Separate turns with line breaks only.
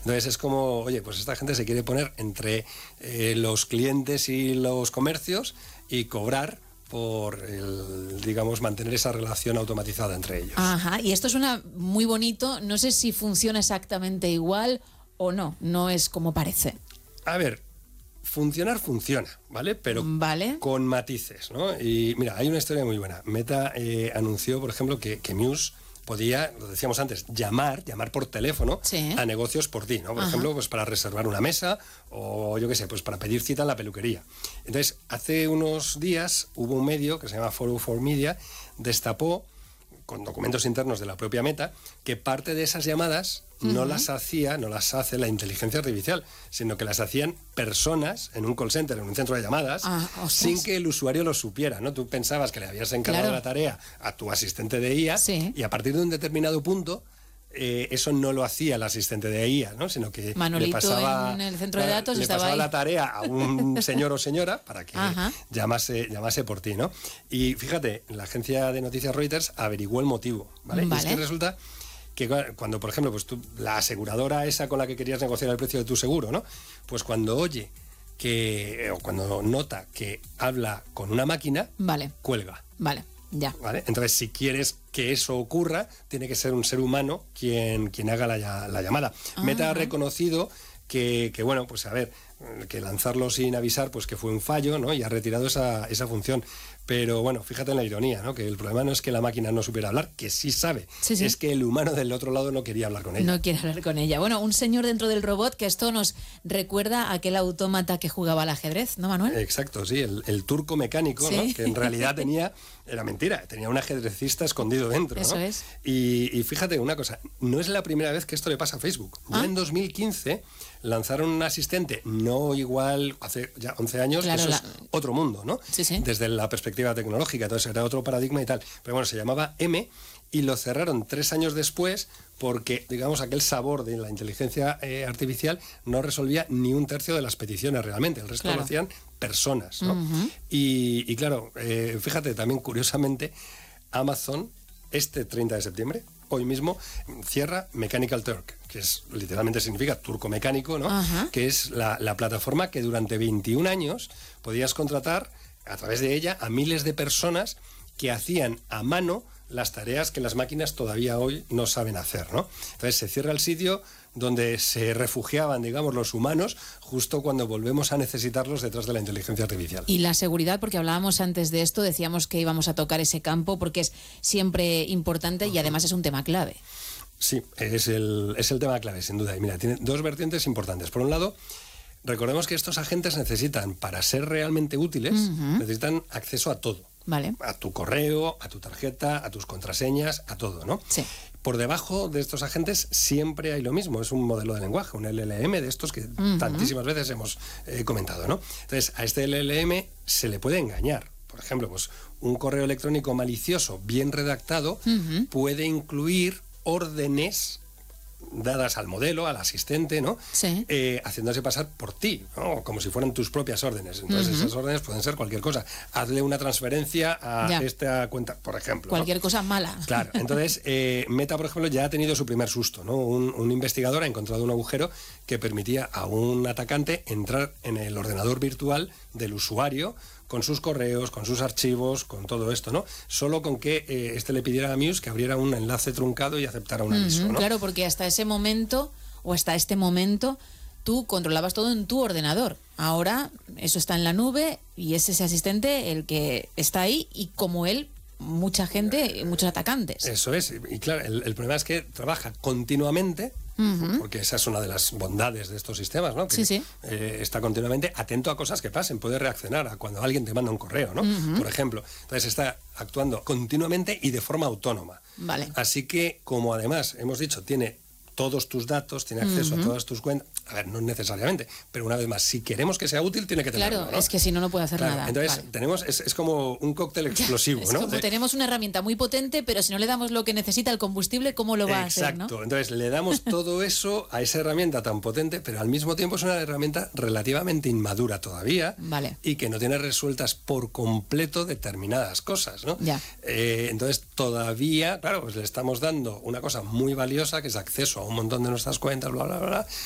Entonces es como, oye, pues esta gente se quiere poner entre los clientes y los comercios y cobrar por, digamos, mantener esa relación automatizada entre ellos.
Ajá, y esto suena muy bonito. No sé si funciona exactamente igual o no es como parece.
A ver, funciona, ¿vale? Pero con matices, ¿no? Y mira, hay una historia muy buena. Meta anunció, por ejemplo, que Muse podía, lo decíamos antes, llamar por teléfono a negocios por ti, ¿no? Por ejemplo, pues para reservar una mesa o yo qué sé, pues para pedir cita en la peluquería. Entonces, hace unos días hubo un medio que se llama 404 Media, destapó con documentos internos de la propia Meta, que parte de esas llamadas no las hace la inteligencia artificial, sino que las hacían personas en un call center, en un centro de llamadas, sin que el usuario lo supiera, ¿no? Tú pensabas que le habías encargado la tarea a tu asistente de IA y a partir de un determinado punto eso no lo hacía el asistente de IA, ¿no? Sino que
Manolito
le pasaba,
en el centro de datos
le pasaba la tarea a un señor o señora para que llamase por ti, ¿no? Y fíjate, la agencia de noticias Reuters averiguó el motivo, ¿vale? Y es que resulta que cuando, por ejemplo, pues tú, la aseguradora esa con la que querías negociar el precio de tu seguro, ¿no? Pues cuando oye o cuando nota que habla con una máquina, cuelga.
Ya.
¿Vale? Entonces, si quieres que eso ocurra, tiene que ser un ser humano quien haga la llamada. Meta ha reconocido que, bueno, pues a ver, que lanzarlo sin avisar, pues que fue un fallo, ¿no? Y ha retirado esa función. Pero bueno, fíjate en la ironía, ¿no? Que el problema no es que la máquina no supiera hablar, que sí sabe. Es que el humano del otro lado no quería hablar con ella.
No quiere hablar con ella. Bueno, un señor dentro del robot, que esto nos recuerda a aquel autómata que jugaba al ajedrez, ¿no, Manuel?
Exacto, sí, el turco mecánico, ¿no? Que en realidad era mentira, tenía un ajedrecista escondido dentro, ¿no?
Eso es.
Y fíjate una cosa, no es la primera vez que esto le pasa a Facebook. Ya en 2015 lanzaron un asistente, no igual, hace ya 11 años, que eso es otro mundo, ¿no? Desde la perspectiva tecnológica, entonces era otro paradigma y tal. Pero bueno, se llamaba M y lo cerraron 3 años después porque, digamos, aquel sabor de la inteligencia artificial no resolvía ni un tercio de las peticiones realmente. El resto lo hacían personas, ¿no? Y claro, fíjate también, curiosamente, Amazon, este 30 de septiembre, hoy mismo, cierra Mechanical Turk, que literalmente significa turco mecánico, ¿no? Que es la plataforma que durante 21 años podías contratar a través de ella a miles de personas que hacían a mano las tareas que las máquinas todavía hoy no saben hacer, ¿no? Entonces se cierra el sitio donde se refugiaban, digamos, los humanos justo cuando volvemos a necesitarlos detrás de la inteligencia artificial.
Y la seguridad, porque hablábamos antes de esto, decíamos que íbamos a tocar ese campo porque es siempre importante y además es un tema clave.
Sí, es el tema clave, sin duda. Y mira, tiene dos vertientes importantes. Por un lado, recordemos que estos agentes necesitan, para ser realmente útiles, necesitan acceso a todo. A tu correo, a tu tarjeta, a tus contraseñas, a todo, ¿no?
Sí.
Por debajo de estos agentes siempre hay lo mismo, es un modelo de lenguaje, un LLM de estos que tantísimas veces hemos comentado, ¿no? Entonces, a este LLM se le puede engañar. Por ejemplo, pues un correo electrónico malicioso bien redactado puede incluir órdenes dadas al modelo, al asistente, ¿no? Haciéndose pasar por ti, ¿no? Como si fueran tus propias órdenes. Entonces esas órdenes pueden ser cualquier cosa. Hazle una transferencia a esta cuenta, por ejemplo.
Cualquier cosa mala.
Claro. Entonces Meta, por ejemplo, ya ha tenido su primer susto, ¿no? Un investigador ha encontrado un agujero que permitía a un atacante entrar en el ordenador virtual del usuario con sus correos, con sus archivos, con todo esto, ¿no? Solo con que este le pidiera a Muse que abriera un enlace truncado y aceptara un aviso, ¿no?
Claro, porque hasta ese momento, o hasta este momento, tú controlabas todo en tu ordenador. Ahora eso está en la nube y es ese asistente el que está ahí y como él, mucha gente, muchos atacantes.
Eso es, y claro, el problema es que trabaja continuamente, porque esa es una de las bondades de estos sistemas, ¿no? Que está continuamente atento a cosas que pasen, puede reaccionar a cuando alguien te manda un correo, ¿no? Por ejemplo. Entonces está actuando continuamente y de forma autónoma. Así que, como además hemos dicho, tiene todos tus datos, tiene acceso a todas tus cuentas. A ver, no necesariamente, pero una vez más, si queremos que sea útil, tiene que tenerlo,
Claro,
¿no?
Es que si no, no puede hacer nada.
Entonces, tenemos, es como un cóctel explosivo,
¿no? Como tenemos una herramienta muy potente, pero si no le damos lo que necesita el combustible, ¿cómo lo va a hacer, ¿no?
Exacto. Entonces, le damos todo eso a esa herramienta tan potente, pero al mismo tiempo es una herramienta relativamente inmadura todavía y que no tiene resueltas por completo determinadas cosas, ¿no? Entonces, todavía, claro, pues le estamos dando una cosa muy valiosa, que es acceso a un montón de nuestras cuentas, bla, bla, bla,